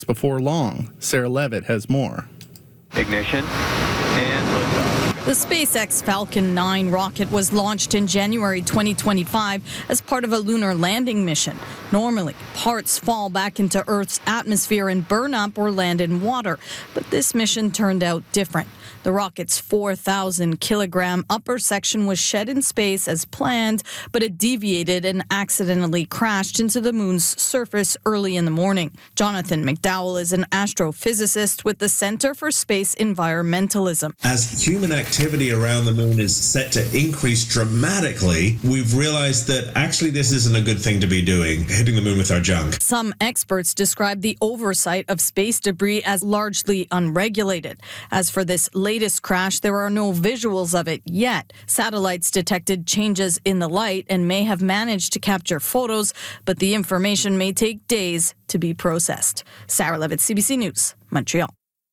before long. Sarah Levitt has more. Ignition and liftoff. The SpaceX Falcon 9 rocket was launched in January 2025 as part of a lunar landing mission. Normally, parts fall back into Earth's atmosphere and burn up or land in water, but this mission turned out different. The rocket's 4,000-kilogram upper section was shed in space as planned, but it deviated and accidentally crashed into the moon's surface early in the morning. Jonathan McDowell is an astrophysicist with the Center for Space Environmentalism. As human activity around the moon is set to increase dramatically, we've realized that actually this isn't a good thing to be doing, hitting the moon with our junk. Some experts describe the oversight of space debris as largely unregulated. As for this latest crash, there are no visuals of it yet. Satellites detected changes in the light and may have managed to capture photos, but the information may take days to be processed. Sarah Levitt, CBC News, Montreal.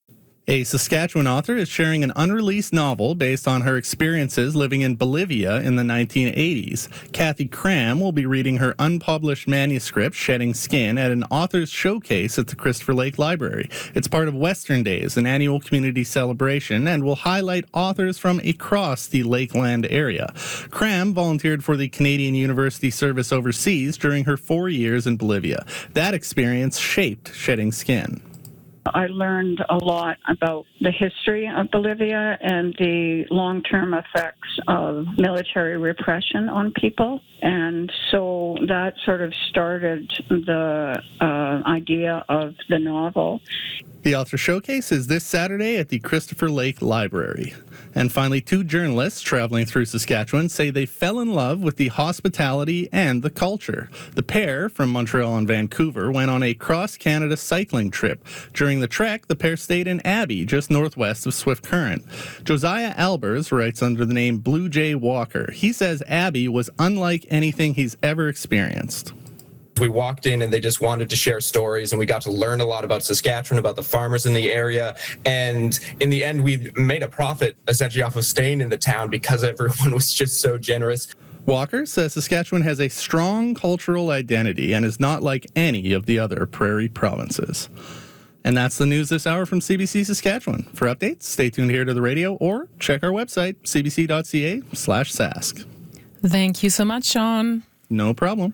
A Saskatchewan author is sharing an unreleased novel based on her experiences living in Bolivia in the 1980s. Kathy Cram will be reading her unpublished manuscript, Shedding Skin, at an author's showcase at the Christopher Lake Library. It's part of Western Days, an annual community celebration, and will highlight authors from across the Lakeland area. Cram volunteered for the Canadian University Service overseas during her 4 years in Bolivia. That experience shaped Shedding Skin. I learned a lot about the history of Bolivia and the long-term effects of military repression on people. And so that sort of started the idea of the novel. The author showcase is this Saturday at the Christopher Lake Library. And finally, two journalists traveling through Saskatchewan say they fell in love with the hospitality and the culture. The pair from Montreal and Vancouver went on a cross-Canada cycling trip. During the trek, the pair stayed in Abbey, just northwest of Swift Current. Josiah Albers writes under the name Blue Jay Walker. He says Abbey was unlike anything he's ever experienced. We walked in and they just wanted to share stories, and we got to learn a lot about Saskatchewan, about the farmers in the area. And in the end, we made a profit essentially off of staying in the town because everyone was just so generous. Walker says Saskatchewan has a strong cultural identity and is not like any of the other prairie provinces. And that's the news this hour from CBC Saskatchewan. For updates, stay tuned here to the radio or check our website, cbc.ca/sask. Thank you so much, Sean. No problem.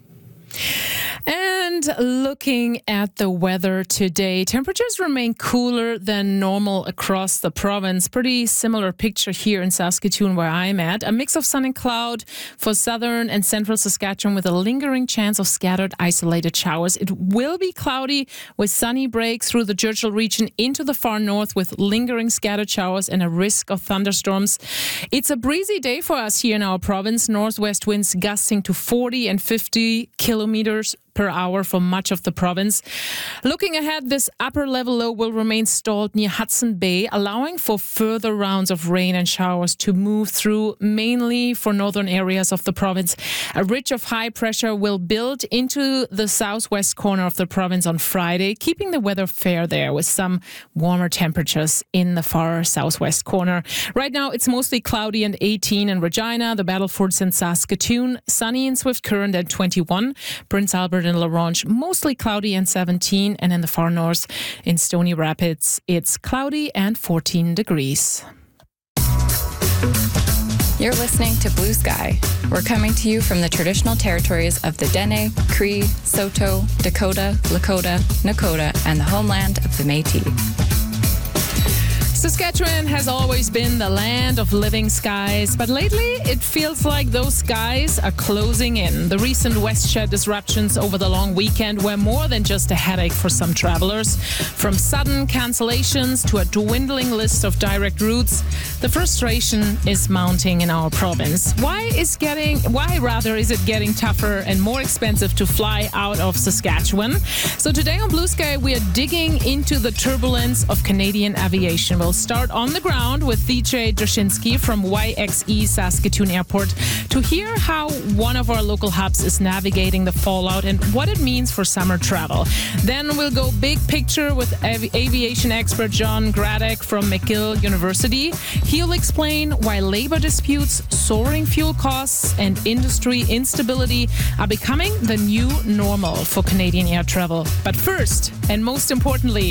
And looking at the weather today, temperatures remain cooler than normal across the province. Pretty similar picture here in Saskatoon where I'm at. A mix of sun and cloud for southern and central Saskatchewan with a lingering chance of scattered isolated showers. It will be cloudy with sunny breaks through the Churchill region into the far north with lingering scattered showers and a risk of thunderstorms. It's a breezy day for us here in our province. Northwest winds gusting to 40 and 50 kilometers per hour for much of the province. Looking ahead, this upper level low will remain stalled near Hudson Bay, allowing for further rounds of rain and showers to move through, mainly for northern areas of the province. A ridge of high pressure will build into the southwest corner of the province on Friday, keeping the weather fair there with some warmer temperatures in the far southwest corner. Right now, it's mostly cloudy and 18 in Regina, the Battlefords and Saskatoon, sunny in Swift Current at 21, Prince Albert and La Ronge, mostly cloudy and 17, and in the far north in Stony Rapids, it's cloudy and 14 degrees. You're listening to Blue Sky. We're coming to you from the traditional territories of the Dene, Cree, Saulteaux, Dakota, Lakota, Nakota, and the homeland of the Métis. Saskatchewan has always been the land of living skies, but lately it feels like those skies are closing in. The recent WestJet disruptions over the long weekend were more than just a headache for some travelers. From sudden cancellations to a dwindling list of direct routes, the frustration is mounting in our province. Why is it getting tougher and more expensive to fly out of Saskatchewan? So today on Blue Sky, we are digging into the turbulence of Canadian aviation. We'll start on the ground with Vijay Drashinsky from YXE Saskatoon Airport to hear how one of our local hubs is navigating the fallout and what it means for summer travel. Then we'll go big picture with aviation expert John Gradek from McGill University. He'll explain why labor disputes, soaring fuel costs, and industry instability are becoming the new normal for Canadian air travel. But first, and most importantly,